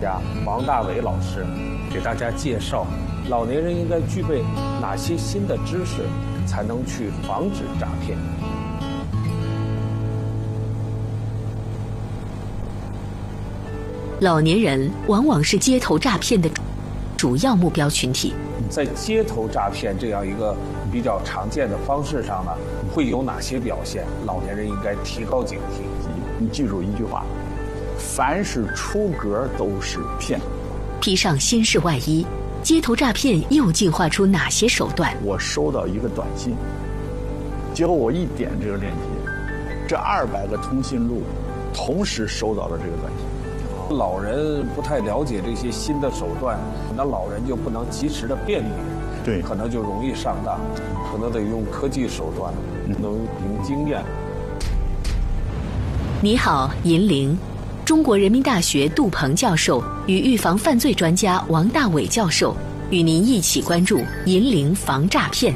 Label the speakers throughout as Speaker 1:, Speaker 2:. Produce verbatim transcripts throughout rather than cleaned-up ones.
Speaker 1: 家王大伟老师给大家介绍，老年人应该具备哪些新的知识，才能去防止诈骗。
Speaker 2: 老年人往往是街头诈骗的主要目标群体。
Speaker 1: 在街头诈骗这样一个比较常见的方式上呢，会有哪些表现？老年人应该提高警惕。
Speaker 3: 你记住一句话：凡是出格都是骗。
Speaker 2: 披上新式外衣，街头诈骗又进化出哪些手段？
Speaker 3: 我收到一个短信，结果我一点这个链接，这二百个通讯录同时收到了这个短信。
Speaker 1: 老人不太了解这些新的手段，那老人就不能及时的辨别，
Speaker 3: 对，
Speaker 1: 可能就容易上当，可能得用科技手段，能凭经验。
Speaker 2: 你好，银铃。中国人民大学杜鹏教授与预防犯罪专家王大伟教授与您一起关注银铃防诈骗。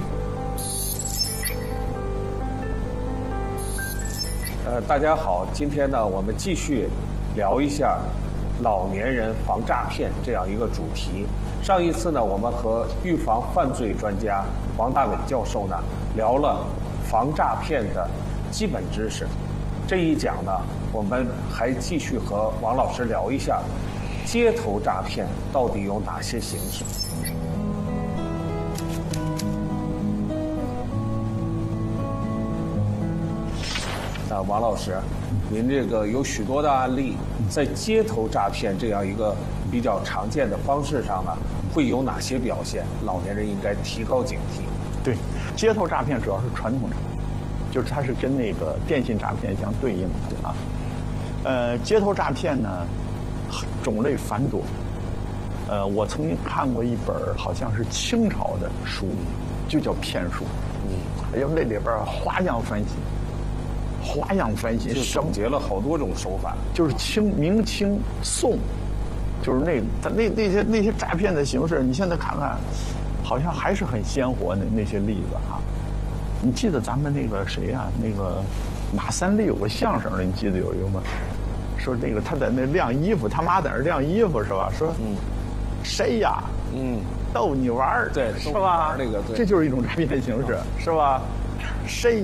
Speaker 1: 呃，大家好，今天呢，我们继续聊一下老年人防诈骗这样一个主题。上一次呢，我们和预防犯罪专家王大伟教授呢聊了防诈骗的基本知识。这一讲呢，我们还继续和王老师聊一下街头诈骗到底有哪些形式。那王老师，您这个有许多的案例，在街头诈骗这样一个比较常见的方式上呢，会有哪些表现？老年人应该提高警惕。
Speaker 3: 对，街头诈骗主要是传统诈骗，就是它是跟那个电信诈骗相对应的啊。呃，街头诈骗呢，种类繁多。呃，我曾经看过一本好像是清朝的书，就叫骗术。嗯，哎呦，那里边花样翻新。花样翻新，
Speaker 1: 总结了好多种手法，
Speaker 3: 就是清、明清、宋，就是那他那那些那些诈骗的形式，你现在看看，好像还是很鲜活的那些例子啊。你记得咱们那个谁啊？那个马三立有个相声的，你记得有一个吗？说那个他在那晾衣服，他妈在那晾衣服是吧？说，嗯，谁呀？嗯，逗你玩儿，
Speaker 1: 对，
Speaker 3: 是吧？
Speaker 1: 那个，对，
Speaker 3: 这就是一种诈骗形式，是吧？谁呀？